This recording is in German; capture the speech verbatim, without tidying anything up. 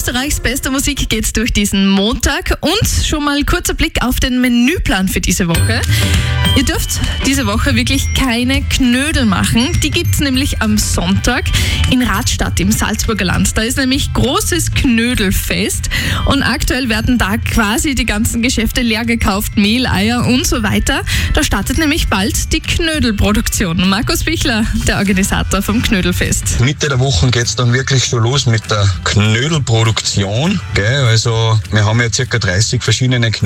Österreichs bester Musik geht's durch diesen Montag und schon mal kurzer Blick auf den Menüplan für diese Woche. Ihr dürft diese Woche wirklich keine Knödel machen. Die gibt's nämlich am Sonntag in Radstadt im Salzburger Land. Da ist nämlich großes Knödelfest und aktuell werden da quasi die ganzen Geschäfte leer gekauft, Mehl, Eier und so weiter. Da startet nämlich bald die Knödelproduktion. Markus Bichler, der Organisator vom Knödelfest. Mitte der Woche geht's dann wirklich schon los mit der Knödelproduktion. Gell? Also wir haben ja circa dreißig verschiedene Knödel